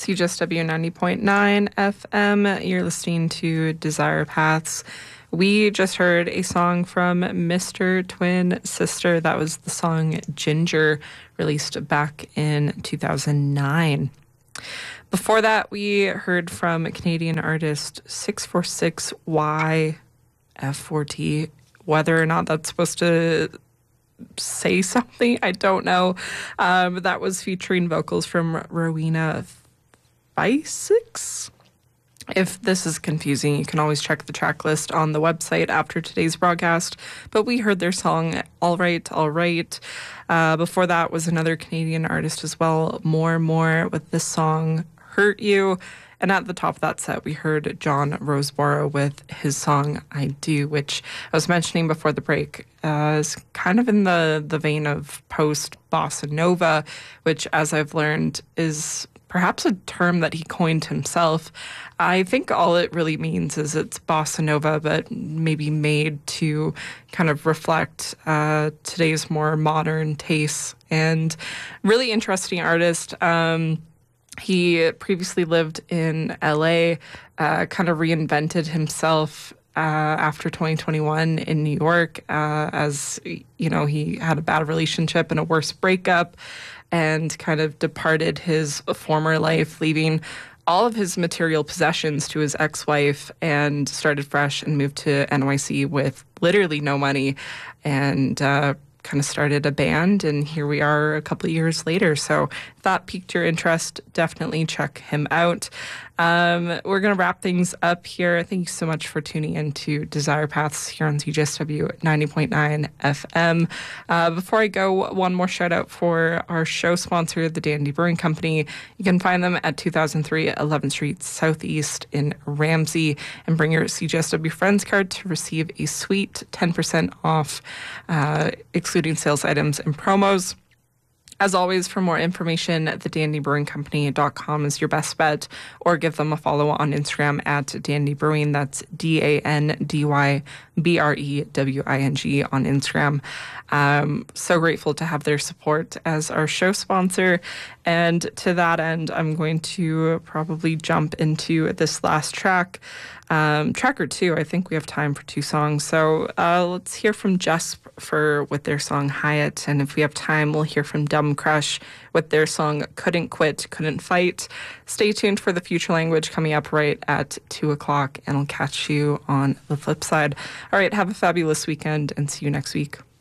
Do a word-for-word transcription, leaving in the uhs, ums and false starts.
C J S W ninety point nine F M. You're listening to Desire Paths. We just heard a song from Mister Twin Sister. That was the song Ginger, released back in two thousand nine. Before that, we heard from Canadian artist six four six Y F four T. Whether or not that's supposed to say something, I don't know. Um, that was featuring vocals from Rowena Faisix. If this is confusing, you can always check the track list on the website after today's broadcast. But we heard their song, All Right, All Right. Uh, before that was another Canadian artist as well, More More, with this song, Hurt You. And at the top of that set, we heard John Roseborough with his song, I Do, which I was mentioning before the break uh, is kind of in the, the vein of post-bossa nova, which, as I've learned, is perhaps a term that he coined himself. I think all it really means is it's bossa nova, but maybe made to kind of reflect uh, today's more modern tastes. And really interesting artist. Um, he previously lived in L A, uh, kind of reinvented himself uh, after twenty twenty-one in New York, uh, as, you know, he had a bad relationship and a worse breakup, and kind of departed his former life, leaving all of his material possessions to his ex-wife, and started fresh and moved to N Y C with literally no money, and uh, kind of started a band. And here we are a couple of years later. So if that piqued your interest, definitely check him out. Um, we're going to wrap things up here. Thank you so much for tuning in to Desire Paths here on C J S W ninety point nine F M. Uh, before I go, one more shout out for our show sponsor, the Dandy Brewing Company. You can find them at two thousand three eleventh Street Southeast in Ramsey, and bring your C J S W Friends card to receive a sweet ten percent off, uh, excluding sales items and promos. As always, for more information, the dandy brewing company dot com is your best bet, or give them a follow on Instagram at Dandy Brewing. That's D A N D Y B R E W I N G on Instagram. Um, so grateful to have their support as our show sponsor. And to that end, I'm going to probably jump into this last track. Um, track or two. I think we have time for two songs. So uh, let's hear from Jesp for with their song Hyatt. And if we have time, we'll hear from Dumb Crush with their song Couldn't Quit, Couldn't Fight. Stay tuned for the Future Language coming up right at two o'clock, and I'll catch you on the flip side. All right, have a fabulous weekend, and see you next week.